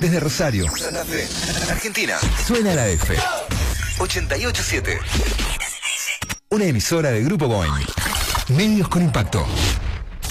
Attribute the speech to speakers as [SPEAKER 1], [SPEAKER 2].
[SPEAKER 1] Desde Rosario, Santa Fe, Argentina, suena la F. 88.7. Una emisora de Grupo Boeing. Medios con impacto.